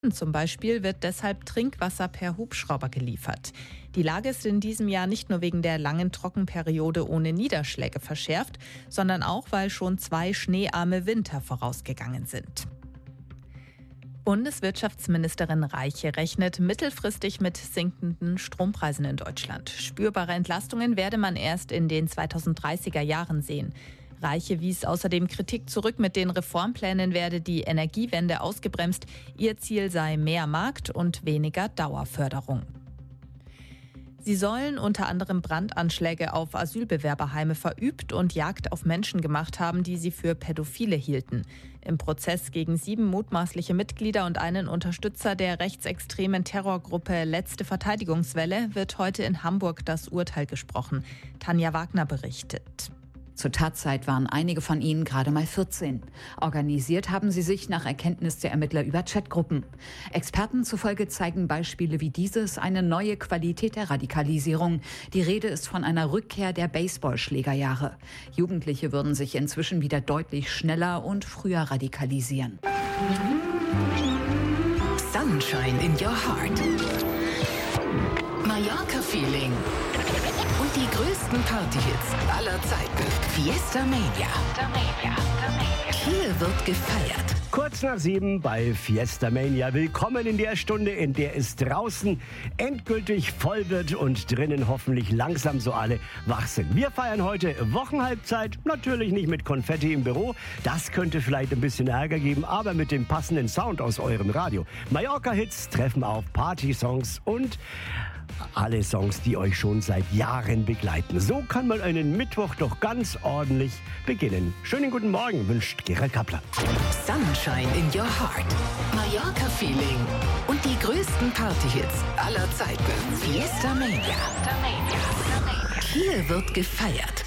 Zum Beispiel wird deshalb Trinkwasser per Hubschrauber geliefert. Die Lage ist in diesem Jahr nicht nur wegen der langen Trockenperiode ohne Niederschläge verschärft, sondern auch, weil schon 2 schneearme Winter vorausgegangen sind. Bundeswirtschaftsministerin Reiche rechnet mittelfristig mit sinkenden Strompreisen in Deutschland. Spürbare Entlastungen werde man erst in den 2030er Jahren sehen. Reiche wies außerdem Kritik zurück, mit den Reformplänen werde die Energiewende ausgebremst. Ihr Ziel sei mehr Markt und weniger Dauerförderung. Sie sollen unter anderem Brandanschläge auf Asylbewerberheime verübt und Jagd auf Menschen gemacht haben, die sie für Pädophile hielten. Im Prozess gegen 7 mutmaßliche Mitglieder und einen Unterstützer der rechtsextremen Terrorgruppe Letzte Verteidigungswelle wird heute in Hamburg das Urteil gesprochen. Tanja Wagner berichtet. Zur Tatzeit waren einige von ihnen gerade mal 14. Organisiert haben sie sich nach Erkenntnis der Ermittler über Chatgruppen. Experten zufolge zeigen Beispiele wie dieses eine neue Qualität der Radikalisierung. Die Rede ist von einer Rückkehr der Baseballschlägerjahre. Jugendliche würden sich inzwischen wieder deutlich schneller und früher radikalisieren. Sunshine in your heart. Mallorca Feeling. Und die größten Partyhits aller Zeiten. Fiesta Mania. Hier wird gefeiert. Kurz nach 7 bei Fiesta Mania. Willkommen in der Stunde, in der es draußen endgültig voll wird und drinnen hoffentlich langsam so alle wach sind. Wir feiern heute Wochenhalbzeit. Natürlich nicht mit Konfetti im Büro. Das könnte vielleicht ein bisschen Ärger geben, aber mit dem passenden Sound aus eurem Radio. Mallorca-Hits treffen auf Party-Songs und alle Songs, die euch schon seit Jahren begleiten. So kann man einen Mittwoch doch ganz ordentlich beginnen. Schönen guten Morgen, wünscht Gerald Kappler. Sunshine in your heart. Mallorca Feeling. Und die größten Partyhits aller Zeiten. Fiesta Mania. Hier wird gefeiert.